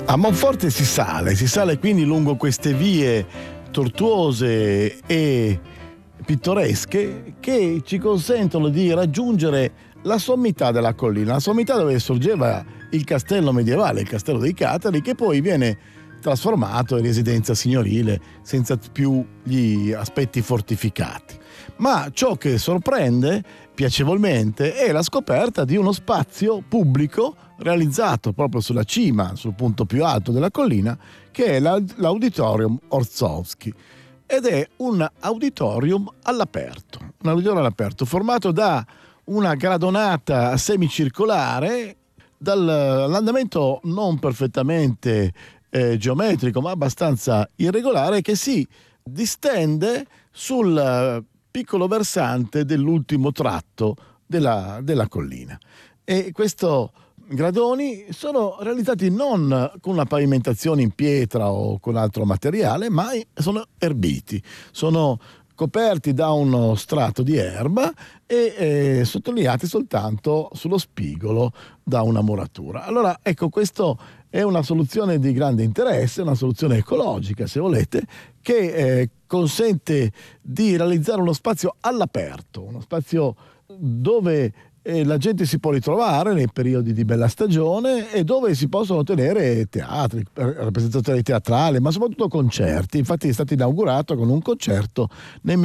A Monforte si sale quindi lungo queste vie tortuose e pittoresche che ci consentono di raggiungere la sommità della collina, la sommità dove sorgeva il castello medievale, il castello dei Catari, che poi viene trasformato in residenza signorile senza più gli aspetti fortificati. Ma ciò che sorprende piacevolmente è la scoperta di uno spazio pubblico realizzato proprio sulla cima, sul punto più alto della collina, che è l'Auditorium Orzowski. Ed è un auditorium all'aperto, formato da una gradonata semicircolare dall'andamento non perfettamente geometrico, ma abbastanza irregolare, che si distende sul piccolo versante dell'ultimo tratto della collina. E questo gradoni sono realizzati non con una pavimentazione in pietra o con altro materiale, ma sono erbiti, sono coperti da uno strato di erba e sottolineati soltanto sullo spigolo da una muratura. Allora, ecco, questo è una soluzione di grande interesse, una soluzione ecologica, se volete, che consente di realizzare uno spazio all'aperto, uno spazio dove la gente si può ritrovare nei periodi di bella stagione e dove si possono tenere teatri, rappresentazioni teatrali, ma soprattutto concerti. Infatti è stato inaugurato con un concerto nel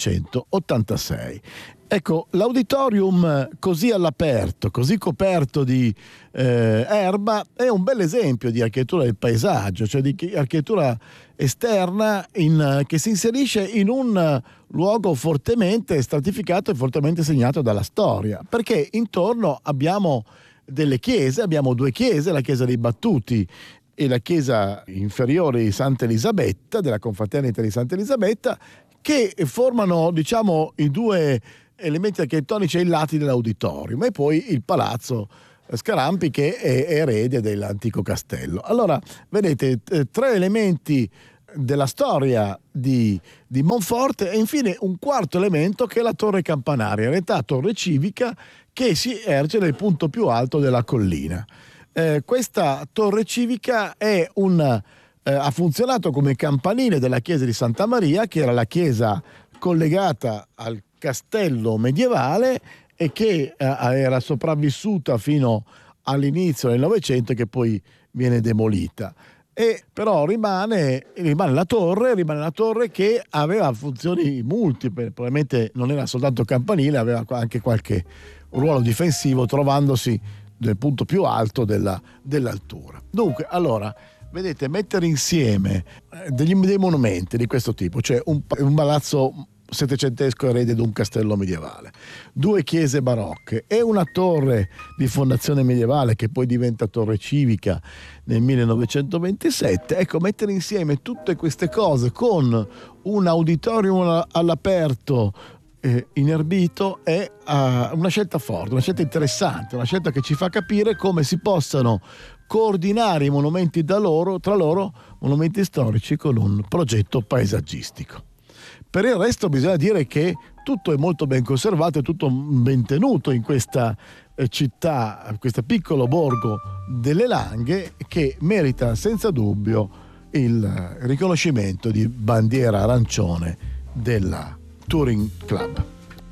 1986. Ecco, l'auditorium così all'aperto, così coperto di erba, è un bel esempio di architettura del paesaggio, cioè di architettura esterna che si inserisce in un luogo fortemente stratificato e fortemente segnato dalla storia, perché intorno abbiamo delle chiese, abbiamo due chiese, la chiesa dei Battuti e la chiesa inferiore di Santa Elisabetta, della confraternita di Santa Elisabetta, che formano, diciamo, i due elementi architettonici ai lati dell'auditorium, e poi il palazzo Scarampi, che è erede dell'antico castello. Allora, vedete, tre elementi della storia di Monforte, e infine un quarto elemento che è la torre campanaria, in realtà torre civica, che si erge nel punto più alto della collina. Questa torre civica ha funzionato come campanile della chiesa di Santa Maria, che era la chiesa collegata al castello medievale e che era sopravvissuta fino all'inizio del Novecento, che poi viene demolita. E però rimane la torre che aveva funzioni multiple, probabilmente non era soltanto campanile, aveva anche qualche ruolo difensivo, trovandosi nel punto più alto dell'altura. Dunque, allora, vedete, mettere insieme dei monumenti di questo tipo, cioè un palazzo settecentesco erede di un castello medievale, due chiese barocche e una torre di fondazione medievale che poi diventa torre civica nel 1927, ecco, mettere insieme tutte queste cose con un auditorium all'aperto inerbito è una scelta forte, una scelta interessante, una scelta che ci fa capire come si possano coordinare i monumenti tra loro, monumenti storici, con un progetto paesaggistico. Per il resto bisogna dire che tutto è molto ben conservato, è tutto ben tenuto in questa città, questo piccolo borgo delle Langhe, che merita senza dubbio il riconoscimento di bandiera arancione della Touring Club.